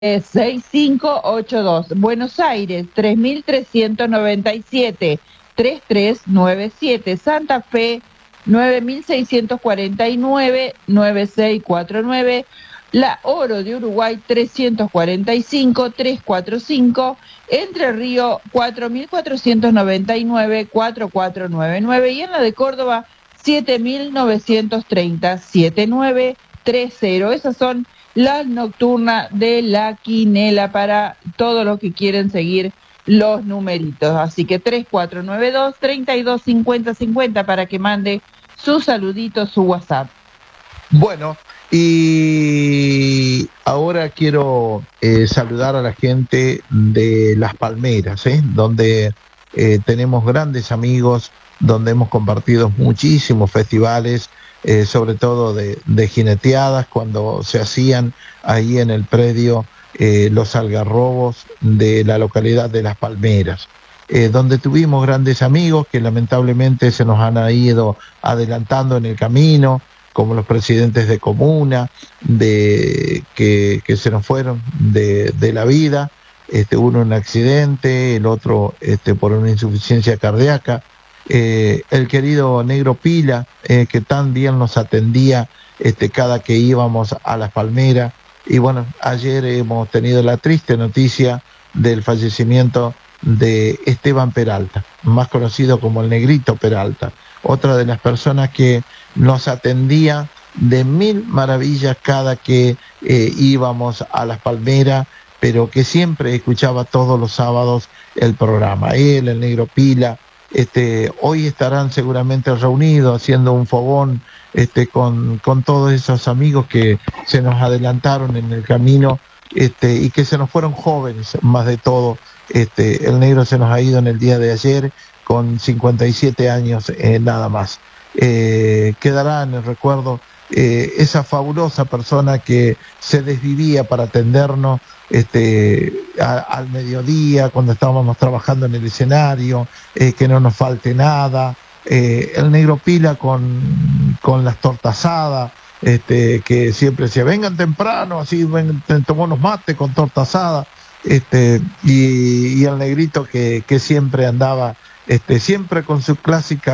6582. Buenos Aires, 3397, 3397. Santa Fe, 9649, 9649. La Oro de Uruguay, 345, 345. Entre Río, 4499, 4499. Y en la de Córdoba, 7930, 7930. Esas son las nocturnas de la quinela para todos los que quieren seguir los numeritos. Así que 3492-325050 para que mande su saludito, su WhatsApp. Bueno, y ahora quiero saludar a la gente de Las Palmeras, donde tenemos grandes amigos, donde hemos compartido muchísimos festivales, sobre todo de jineteadas, cuando se hacían ahí en el predio Los Algarrobos de la localidad de Las Palmeras, donde tuvimos grandes amigos que lamentablemente se nos han ido adelantando en el camino, como los presidentes de comuna, que se nos fueron de la vida, uno en un accidente, el otro por una insuficiencia cardíaca, el querido Negro Pila, que tan bien nos atendía cada que íbamos a Las Palmeras. Y bueno, ayer hemos tenido la triste noticia del fallecimiento de Esteban Peralta, más conocido como el Negrito Peralta, otra de las personas que nos atendía de mil maravillas cada que íbamos a Las Palmeras, pero que siempre escuchaba todos los sábados el programa. Él, el Negro Pila, hoy estarán seguramente reunidos haciendo un fogón con todos esos amigos que se nos adelantaron en el camino y que se nos fueron jóvenes, más de todo. El Negro se nos ha ido en el día de ayer con 57 años nada más. Quedará en el recuerdo esa fabulosa persona que se desvivía para atendernos al mediodía, cuando estábamos trabajando en el escenario, que no nos falte nada. El Negro Pila con las tortas asadas, que siempre decía, vengan temprano, así tomó unos mates con torta asada. Y el Negrito que siempre andaba, siempre con su clásica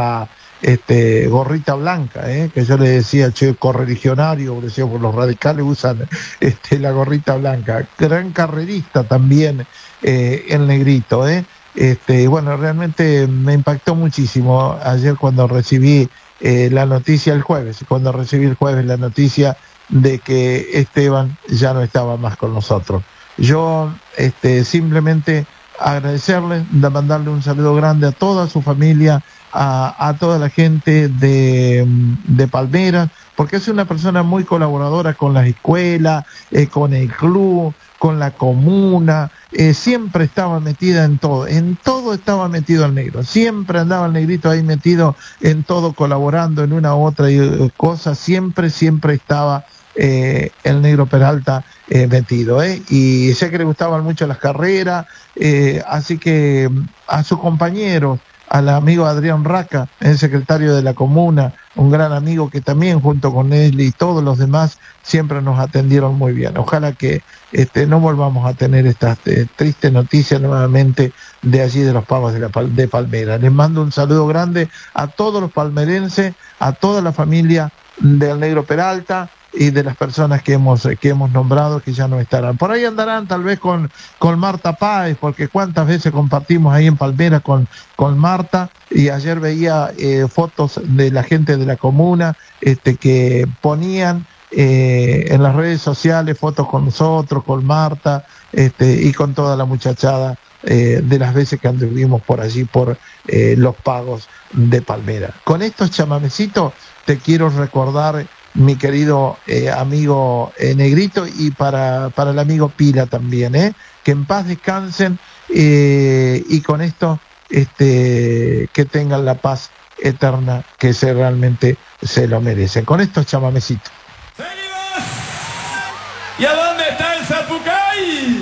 gorrita blanca, que yo le decía, che, correligionario, decía, por los radicales usan la gorrita blanca. Gran carrerista también, el Negrito, bueno, realmente me impactó muchísimo ayer cuando recibí la noticia el jueves la noticia de que Esteban ya no estaba más con nosotros. Yo simplemente agradecerle, mandarle un saludo grande a toda su familia, a toda la gente de Palmeras, porque es una persona muy colaboradora con las escuelas, con el club, con la comuna, siempre estaba metida en todo estaba metido el Negro, siempre andaba el Negrito ahí metido en todo, colaborando en una u otra cosa, siempre estaba el Negro Peralta metido, y sé que le gustaban mucho las carreras, así que a su compañero, al amigo Adrián Raca, el secretario de la comuna, un gran amigo que también junto con él y todos los demás siempre nos atendieron muy bien. Ojalá que no volvamos a tener estas tristes noticias nuevamente de allí de los Pavos de Palmera. Les mando un saludo grande a todos los palmerenses, a toda la familia del Negro Peralta y de las personas que hemos nombrado, que ya no estarán. Por ahí andarán tal vez con Marta Páez, porque cuántas veces compartimos ahí en Palmera con Marta, y ayer veía fotos de la gente de la comuna que ponían en las redes sociales fotos con nosotros, con Marta, y con toda la muchachada de las veces que anduvimos por allí, por los Pagos de Palmera. Con estos chamamecitos te quiero recordar, mi querido amigo Negrito, y para el amigo Pila también, que en paz descansen, y con esto que tengan la paz eterna que realmente se lo merecen. Con estos chamamecitos. ¡Seguimos! ¿Y a dónde está el Zapucay?